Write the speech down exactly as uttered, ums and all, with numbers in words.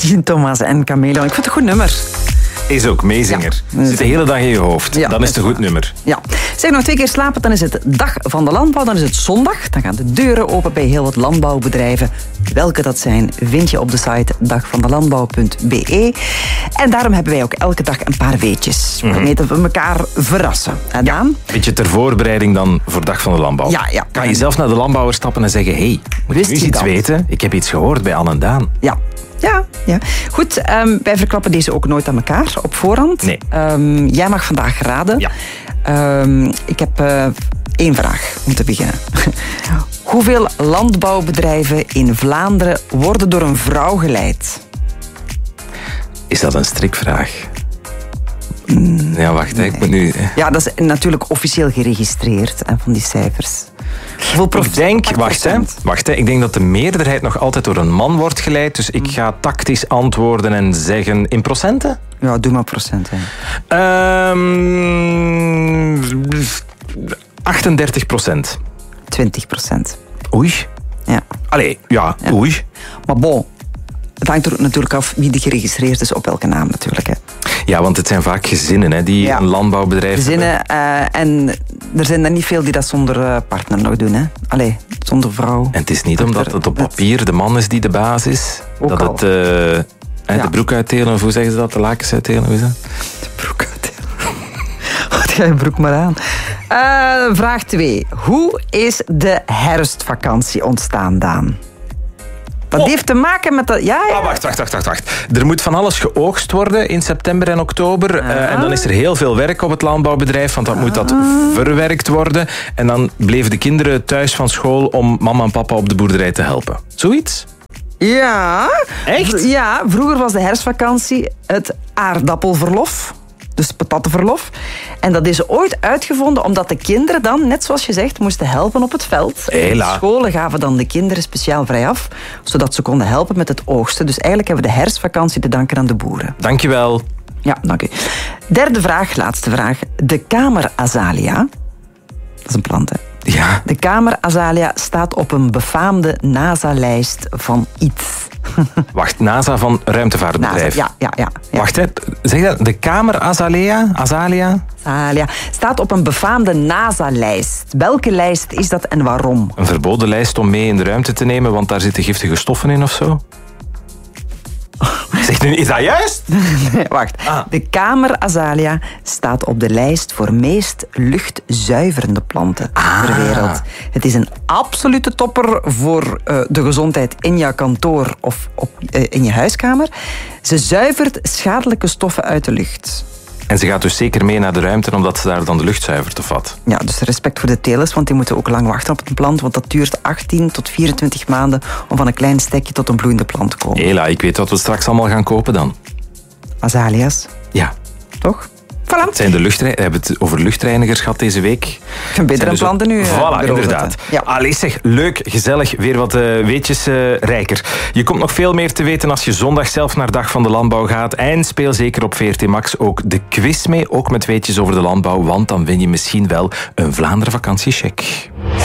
Thomas en Camelo. Ik vind het een goed nummer. Is ook meezinger. Ja. Zit de hele dag in je hoofd. Ja, dan is het een goed nummer. Ja. Zeg, nog twee keer slapen, dan is het dag van de landbouw. Dan is het zondag. Dan gaan de deuren open bij heel wat landbouwbedrijven. Welke dat zijn, vind je op de site dagvandelandbouw punt b e. En daarom hebben wij ook elke dag een paar weetjes. Mm-hmm. Waarmee we elkaar verrassen. En ja, een beetje ter voorbereiding dan voor Dag van de Landbouw. Ja, ja. Kan je zelf naar de landbouwer stappen en zeggen... Hey, moet je nu eens iets weten? Ik heb iets gehoord bij Anne en Daan. Ja. Ja, ja. Goed, um, wij verklappen deze ook nooit aan elkaar op voorhand. Nee. Um, jij mag vandaag raden. Ja. Um, ik heb uh, één vraag om te beginnen. Hoeveel landbouwbedrijven in Vlaanderen worden door een vrouw geleid? Is dat een strikvraag? Mm, ja, wacht, nee. Ik moet nu... Ja, dat is natuurlijk officieel geregistreerd, hè, van die cijfers. Ik denk, wacht, hè, wacht hè, ik denk dat de meerderheid nog altijd door een man wordt geleid. Dus ik ga tactisch antwoorden en zeggen in procenten? Ja, doe maar procenten. Um, achtendertig procent. twintig procent. Oei. Ja. Allee, ja, ja, oei. Maar bon, het hangt er natuurlijk af wie die geregistreerd is op welke naam natuurlijk. Hè. Ja, want het zijn vaak gezinnen hè, die ja. een landbouwbedrijf gezinnen, hebben. Uh, en er zijn er niet veel die dat zonder uh, partner nog doen. Hè. Allee, zonder vrouw. En het is niet omdat het op papier de man is die de baas is. Ook dat al. het uh, ja. de broek uitdelen, of hoe zeggen ze dat? De lakens uitdelen, hoe is dat? De broek uitdelen. Wat ga je broek maar aan. Uh, vraag twee. Hoe is de herfstvakantie ontstaan, Daan? Dat oh. heeft te maken met dat... Ja, ja. Ah, wacht, wacht, wacht, wacht, wacht. Er moet van alles geoogst worden in september en oktober. Ah. Uh, en dan is er heel veel werk op het landbouwbedrijf, want dan ah. moet dat verwerkt worden. En dan bleven de kinderen thuis van school om mama en papa op de boerderij te helpen. Zoiets? Ja. Echt? Ja, vroeger was de herfstvakantie het aardappelverlof. Dus patattenverlof. En dat is ooit uitgevonden omdat de kinderen dan, net zoals je zegt, moesten helpen op het veld. Hela. Scholen gaven dan de kinderen speciaal vrij af, zodat ze konden helpen met het oogsten. Dus eigenlijk hebben we de herfstvakantie te danken aan de boeren. Dankjewel. Ja, dank u. Derde vraag, laatste vraag. De kamerazalia, dat is een plant, hè? Ja. De kamerazalia staat op een befaamde NASA-lijst van iets. Wacht, NASA van ruimtevaartbedrijf. NASA, ja, ja, ja, ja. Wacht, hè. Zeg dat, de kamerazalea? Azalia? Azalia staat op een befaamde NASA-lijst. Welke lijst is dat en waarom? Een verboden lijst om mee in de ruimte te nemen, want daar zitten giftige stoffen in of zo? Zeg nu, is dat juist? Nee, wacht. Ah. De kamerazalia staat op de lijst voor meest luchtzuiverende planten ah. ter wereld. Het is een absolute topper voor uh, de gezondheid in je kantoor of op, uh, in je huiskamer. Ze zuivert schadelijke stoffen uit de lucht. En ze gaat dus zeker mee naar de ruimte, omdat ze daar dan de lucht zuivert, of wat? Ja, dus respect voor de telers, want die moeten ook lang wachten op een plant, want dat duurt achttien tot vierentwintig maanden om van een klein stekje tot een bloeiende plant te komen. Hela, ik weet wat we straks allemaal gaan kopen dan. Azalea's. Ja. Toch? Voilà. Het zijn de luchtrein... We hebben het over luchtreinigers gehad deze week. Beter dan planten nu. Voilà, inderdaad. Ja. Allee zeg, leuk, gezellig, weer wat uh, weetjes uh, rijker. Je komt nog veel meer te weten als je zondag zelf naar Dag van de Landbouw gaat. En speel zeker op V R T Max ook de quiz mee, ook met weetjes over de landbouw, want dan win je misschien wel een Vlaanderen vakantiecheck.